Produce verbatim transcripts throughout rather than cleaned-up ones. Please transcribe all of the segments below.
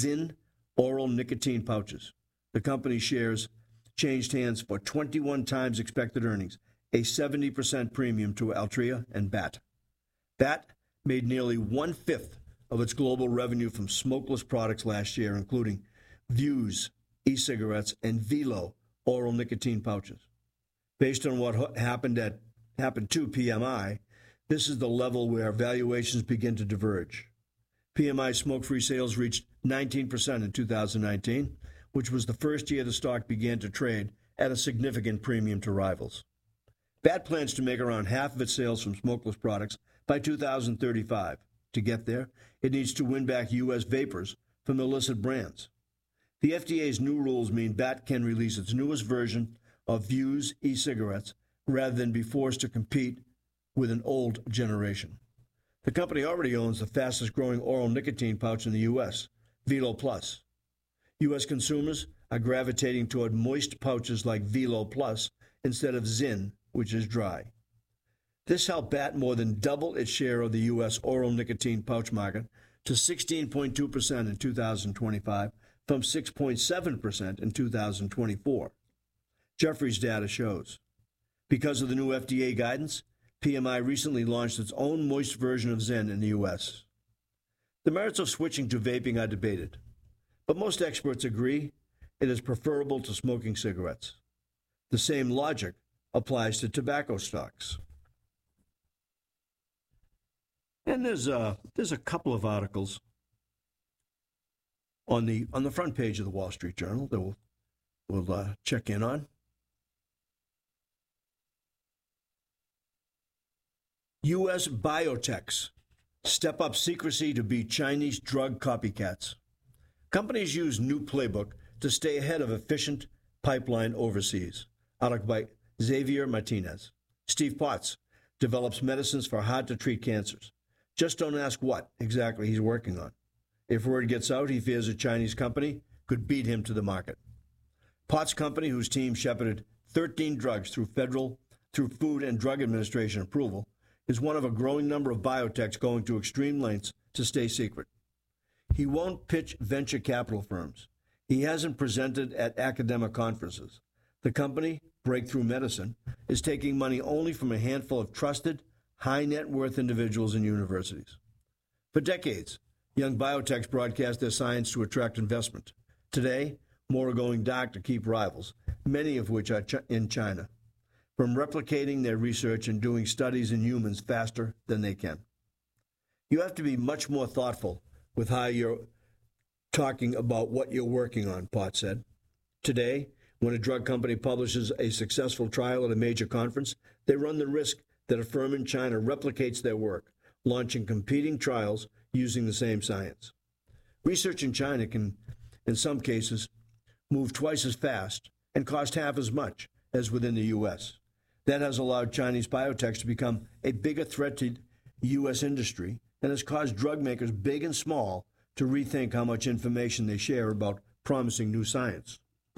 Zyn oral nicotine pouches. The company shares changed hands for twenty-one times expected earnings, a seventy percent premium to Altria and B A T. B A T made nearly one-fifth of its global revenue from smokeless products last year, including Vuse e-cigarettes and Velo oral nicotine pouches. Based on what happened at happened to P M I, this is the level where valuations begin to diverge. P M I smoke-free sales reached nineteen percent in two thousand nineteen, which was the first year the stock began to trade at a significant premium to rivals. B A T plans to make around half of its sales from smokeless products by two thousand thirty-five. To get there, it needs to win back U S vapors from illicit brands. The F D A's new rules mean B A T can release its newest version of Vuse e-cigarettes rather than be forced to compete with an old generation. The company already owns the fastest-growing oral nicotine pouch in the U S, Velo Plus. U S consumers are gravitating toward moist pouches like Velo Plus instead of Zyn, which is dry. This helped B A T more than double its share of the U S oral nicotine pouch market to sixteen point two percent in two thousand twenty-five from six point seven percent in two thousand twenty-four. Jefferies data shows. Because of the new F D A guidance, P M I recently launched its own moist version of Zyn in the U S. The merits of switching to vaping are debated, but most experts agree it is preferable to smoking cigarettes. The same logic applies to tobacco stocks. And there's a, there's a couple of articles on the on the front page of the Wall Street Journal that we'll, we'll uh, check in on. U S biotechs step up secrecy to beat Chinese drug copycats. Companies use new playbook to stay ahead of efficient pipeline overseas. Article by Xavier Martinez. Steve Potts develops medicines for hard-to-treat cancers. Just don't ask what exactly he's working on. If word gets out, he fears a Chinese company could beat him to the market. Potts' company, whose team shepherded thirteen drugs through federal, through Food and Drug Administration approval, is one of a growing number of biotechs going to extreme lengths to stay secret. He won't pitch venture capital firms. He hasn't presented at academic conferences. The company, Breakthrough Medicine, is taking money only from a handful of trusted, high-net-worth individuals and universities. For decades, young biotechs broadcast their science to attract investment. Today, more are going dark to keep rivals, many of which are ch- in China, from replicating their research and doing studies in humans faster than they can. You have to be much more thoughtful with how you're talking about what you're working on, Potts said. Today, when a drug company publishes a successful trial at a major conference, they run the risk that a firm in China replicates their work, launching competing trials using the same science. Research in China can, in some cases, move twice as fast and cost half as much as within the U S. That has allowed Chinese biotechs to become a bigger threat to U S industry and has caused drug makers big and small to rethink how much information they share about promising new science.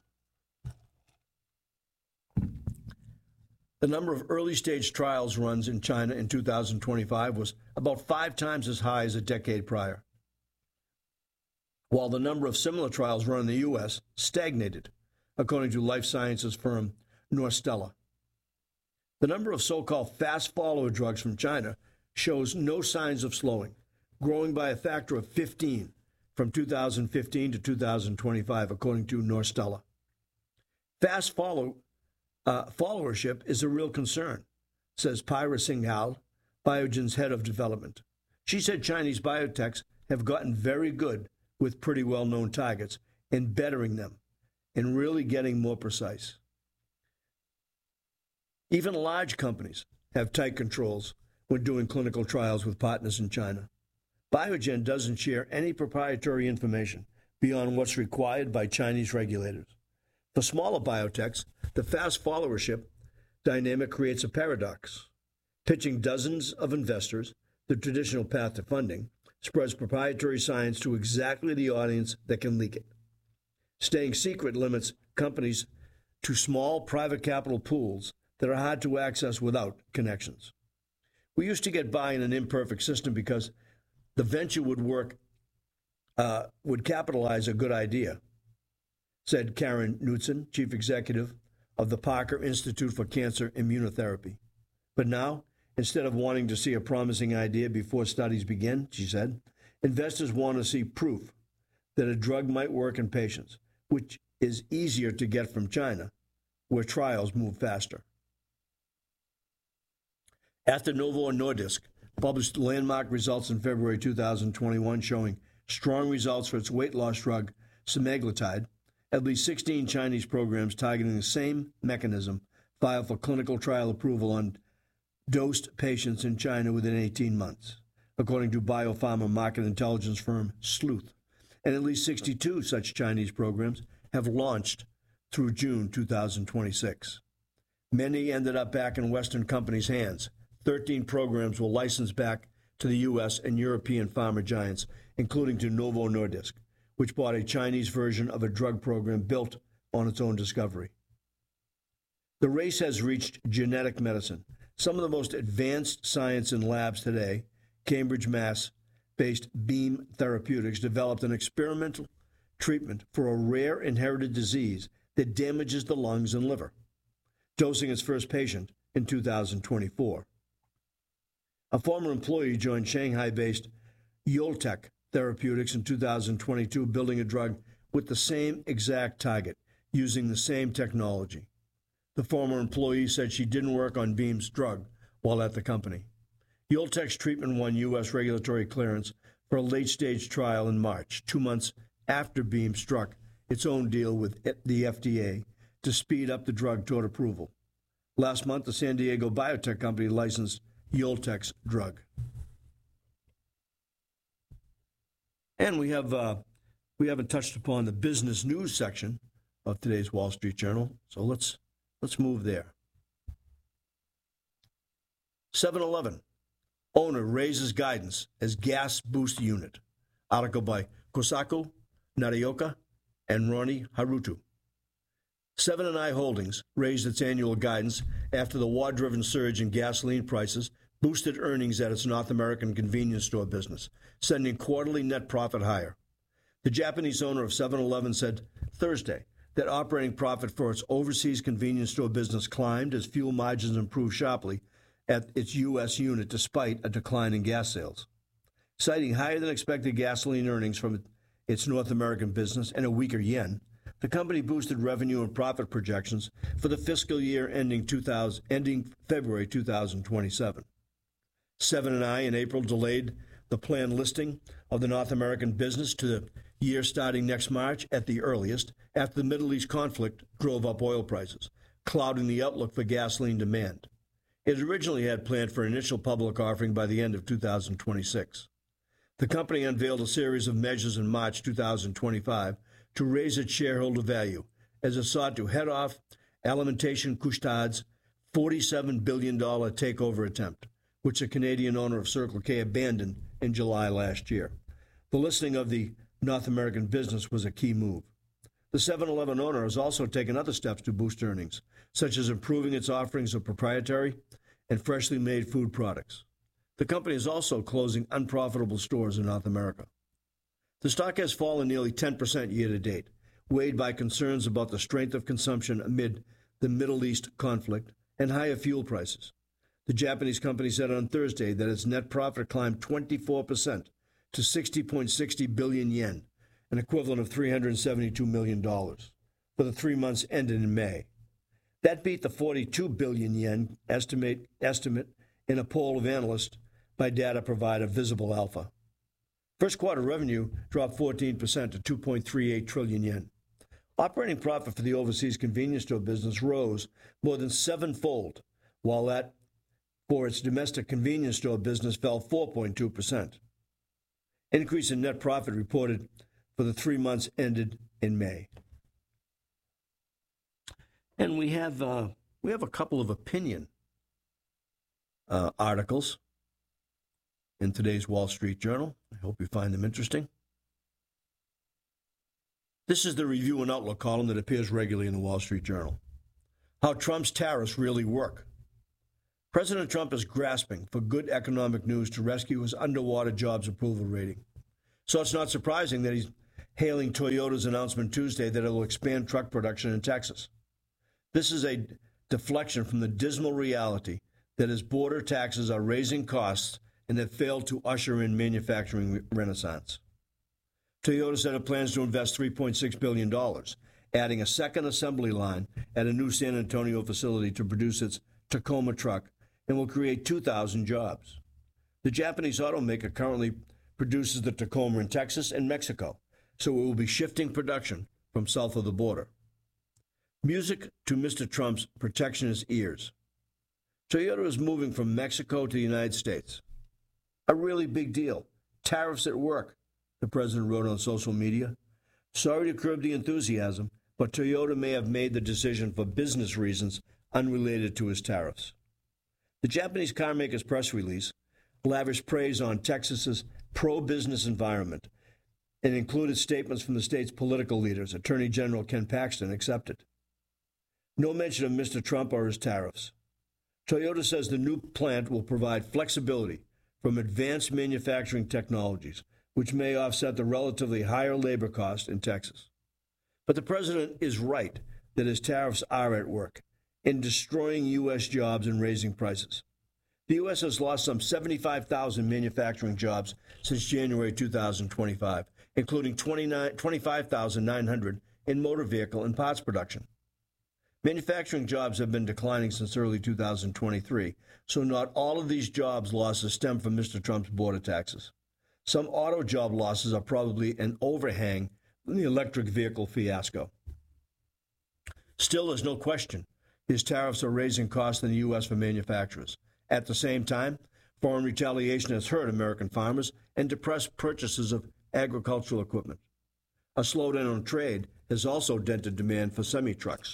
The number of early-stage trials runs in China in two thousand twenty-five was about five times as high as a decade prior, while the number of similar trials run in the U S stagnated, according to life sciences firm Norstella. The number of so-called fast follower drugs from China shows no signs of slowing, growing by a factor of fifteen from two thousand fifteen to two thousand twenty-five, according to Norstella. Fast follow, uh, followership is a real concern, says Pyra Singhal, Biogen's head of development. She said Chinese biotechs have gotten very good with pretty well-known targets and bettering them and really getting more precise. Even large companies have tight controls when doing clinical trials with partners in China. Biogen doesn't share any proprietary information beyond what's required by Chinese regulators. For smaller biotechs, the fast followership dynamic creates a paradox. Pitching dozens of investors the traditional path to funding spreads proprietary science to exactly the audience that can leak it. Staying secret limits companies to small private capital pools that are hard to access without connections. We used to get by in an imperfect system because the venture would work uh, would capitalize a good idea, said Karen Knudsen, chief executive of the Parker Institute for Cancer Immunotherapy. But now, instead of wanting to see a promising idea before studies begin, she said, investors want to see proof that a drug might work in patients, which is easier to get from China, where trials move faster. After Novo Nordisk published landmark results in February two thousand twenty-one showing strong results for its weight loss drug, semaglutide, at least sixteen Chinese programs targeting the same mechanism filed for clinical trial approval on dosed patients in China within eighteen months, according to biopharma market intelligence firm Sleuth. And at least sixty-two such Chinese programs have launched through June two thousand twenty-six. Many ended up back in Western companies' hands. thirteen programs were licensed back to the U S and European pharma giants, including to Novo Nordisk, which bought a Chinese version of a drug program built on its own discovery. The race has reached genetic medicine. Some of the most advanced science in labs today, Cambridge, Mass-based Beam Therapeutics developed an experimental treatment for a rare inherited disease that damages the lungs and liver, dosing its first patient in two thousand twenty-four. A former employee joined Shanghai-based Yoltech Therapeutics in two thousand twenty-two, building a drug with the same exact target, using the same technology. The former employee said she didn't work on Beam's drug while at the company. Yoltech's treatment won U S regulatory clearance for a late-stage trial in March, two months after Beam struck its own deal with the F D A to speed up the drug toward approval. Last month, the San Diego biotech company licensed Yoltech's drug. And we have uh, we haven't touched upon the business news section of today's Wall Street Journal, so let's let's move there. seven eleven owner raises guidance as gas boost unit. Article by Kosako Narioka and Ronnie Harutu. Seven and I Holdings raised its annual guidance after the war-driven surge in gasoline prices boosted earnings at its North American convenience store business, sending quarterly net profit higher. The Japanese owner of seven eleven said Thursday that operating profit for its overseas convenience store business climbed as fuel margins improved sharply at its U S unit despite a decline in gas sales. Citing higher-than-expected gasoline earnings from its North American business and a weaker yen, the company boosted revenue and profit projections for the fiscal year ending, two thousand, ending February two thousand twenty-seven. seven and I in April delayed the planned listing of the North American business to the year starting next March at the earliest, after the Middle East conflict drove up oil prices, clouding the outlook for gasoline demand. It originally had planned for an initial public offering by the end of two thousand twenty-six. The company unveiled a series of measures in March two thousand twenty-five to raise its shareholder value as it sought to head off Alimentation Couche-Tard's forty-seven billion dollars takeover attempt, which the Canadian owner of Circle K abandoned in July last year. The listing of the North American business was a key move. The seven eleven owner has also taken other steps to boost earnings, such as improving its offerings of proprietary and freshly made food products. The company is also closing unprofitable stores in North America. The stock has fallen nearly ten percent year-to-date, weighed by concerns about the strength of consumption amid the Middle East conflict and higher fuel prices. The Japanese company said on Thursday that its net profit climbed twenty-four percent to sixty point six zero billion yen, an equivalent of three hundred seventy-two million dollars, for the three months ended in May. That beat the forty-two billion yen estimate, estimate in a poll of analysts by data provider Visible Alpha. First quarter revenue dropped fourteen percent to two point three eight trillion yen. Operating profit for the overseas convenience store business rose more than sevenfold, while that for its domestic convenience store business fell four point two percent. Increase in net profit reported for the three months ended in May. And we have uh, we have a couple of opinion uh, articles in today's Wall Street Journal. I hope you find them interesting. This is the review and outlook column that appears regularly in the Wall Street Journal. How Trump's tariffs really work. President Trump is grasping for good economic news to rescue his underwater jobs approval rating. So it's not surprising that he's hailing Toyota's announcement Tuesday that it will expand truck production in Texas. This is a deflection from the dismal reality that his border taxes are raising costs and have failed to usher in manufacturing renaissance. Toyota said it plans to invest three point six billion dollars, adding a second assembly line at a new San Antonio facility to produce its Tacoma truck, and will create two thousand jobs. The Japanese automaker currently produces the Tacoma in Texas and Mexico, so it will be shifting production from south of the border. Music to Mister Trump's protectionist ears. Toyota is moving from Mexico to the United States. A really big deal. Tariffs at work, the president wrote on social media. Sorry to curb the enthusiasm, but Toyota may have made the decision for business reasons unrelated to his tariffs. The Japanese carmaker's press release lavished praise on Texas's pro-business environment and included statements from the state's political leaders. Attorney General Ken Paxton accepted. No mention of Mister Trump or his tariffs. Toyota says the new plant will provide flexibility from advanced manufacturing technologies, which may offset the relatively higher labor cost in Texas. But the president is right that his tariffs are at work in destroying U S jobs and raising prices. The U S has lost some seventy-five thousand manufacturing jobs since January two thousand twenty-five, including twenty-five thousand nine hundred in motor vehicle and parts production. Manufacturing jobs have been declining since early two thousand twenty-three, so not all of these jobs losses stem from Mister Trump's border taxes. Some auto job losses are probably an overhang from the electric vehicle fiasco. Still, there's no question his tariffs are raising costs in the U S for manufacturers. At the same time, foreign retaliation has hurt American farmers and depressed purchases of agricultural equipment. A slowdown in trade has also dented demand for semi-trucks.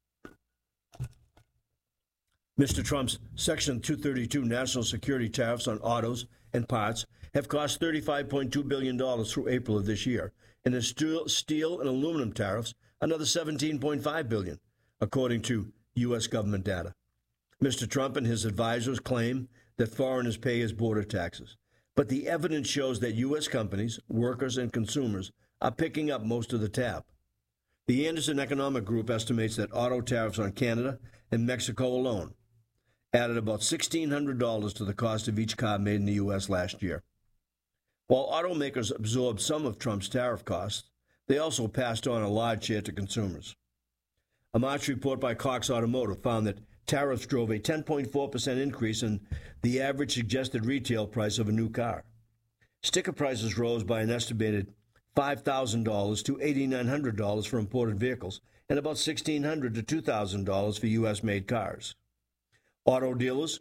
Mister Trump's Section two thirty-two national security tariffs on autos and parts have cost thirty-five point two billion dollars through April of this year, and his steel and aluminum tariffs another seventeen point five billion dollars, according to U S government data. Mister Trump and his advisors claim that foreigners pay his border taxes, but the evidence shows that U S companies, workers, and consumers are picking up most of the tab. The Anderson Economic Group estimates that auto tariffs on Canada and Mexico alone added about sixteen hundred dollars to the cost of each car made in the U S last year. While automakers absorbed some of Trump's tariff costs, they also passed on a large share to consumers. A March report by Cox Automotive found that tariffs drove a ten point four percent increase in the average suggested retail price of a new car. Sticker prices rose by an estimated five thousand dollars to eight thousand nine hundred dollars for imported vehicles and about one thousand six hundred dollars to two thousand dollars for U S-made cars. Auto dealers,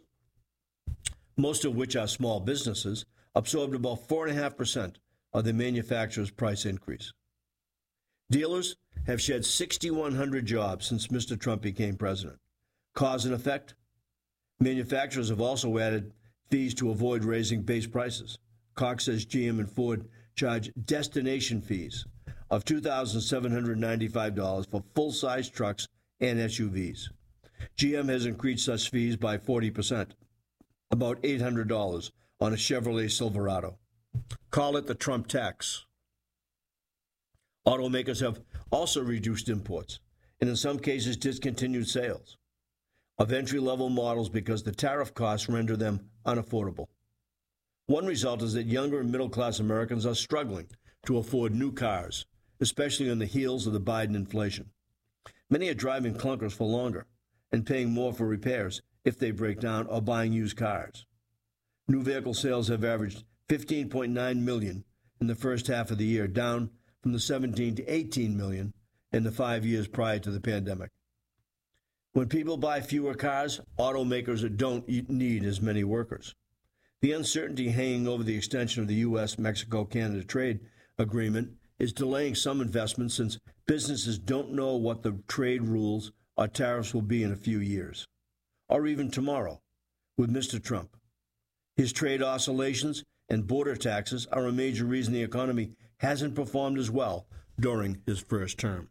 most of which are small businesses, absorbed about four point five percent of the manufacturer's price increase. Dealers have shed six thousand one hundred jobs since Mister Trump became president. Cause and effect? Manufacturers have also added fees to avoid raising base prices. Cox says G M and Ford charge destination fees of two thousand seven hundred ninety-five dollars for full-size trucks and S U Vs. G M has increased such fees by forty percent, about eight hundred dollars on a Chevrolet Silverado. Call it the Trump tax. Automakers have also reduced imports, and in some cases discontinued sales of entry-level models because the tariff costs render them unaffordable. One result is that younger and middle-class Americans are struggling to afford new cars, especially on the heels of the Biden inflation. Many are driving clunkers for longer and paying more for repairs if they break down or buying used cars. New vehicle sales have averaged fifteen point nine million in the first half of the year, down from the seventeen to eighteen million in the five years prior to the pandemic. When people buy fewer cars, automakers don't need as many workers. The uncertainty hanging over the extension of the U S Mexico Canada trade agreement is delaying some investments since businesses don't know what the trade rules or tariffs will be in a few years, or even tomorrow with Mister Trump. His trade oscillations and border taxes are a major reason the economy hasn't performed as well during his first term.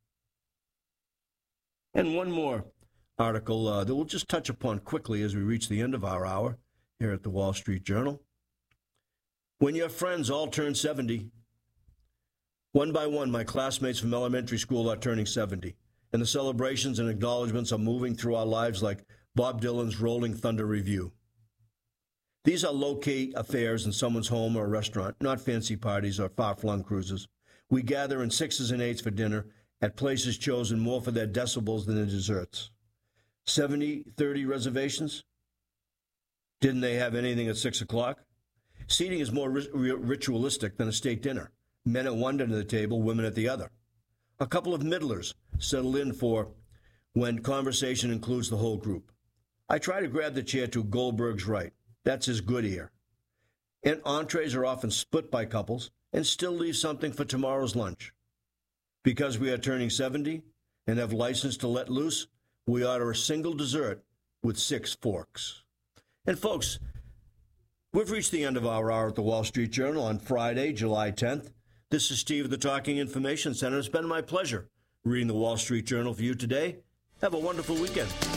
And one more article uh, that we'll just touch upon quickly as we reach the end of our hour here at the Wall Street Journal. When your friends all turn seventy, one by one, my classmates from elementary school are turning seventy, and the celebrations and acknowledgments are moving through our lives like Bob Dylan's Rolling Thunder Review. These are low-key affairs in someone's home or restaurant, not fancy parties or far-flung cruises. We gather in sixes and eights for dinner at places chosen more for their decibels than their desserts. seventy thirty reservations? Didn't they have anything at six o'clock? Seating is more ri- ritualistic than a state dinner. Men at one end of the table, women at the other. A couple of middlers settle in for when conversation includes the whole group. I try to grab the chair to Goldberg's right. That's his good ear. And entrees are often split by couples and still leave something for tomorrow's lunch. Because we are turning seventy and have license to let loose, we order a single dessert with six forks. And folks, we've reached the end of our hour at the Wall Street Journal on Friday, July tenth. This is Steve, the Talking Information Center. It's been my pleasure reading the Wall Street Journal for you today. Have a wonderful weekend.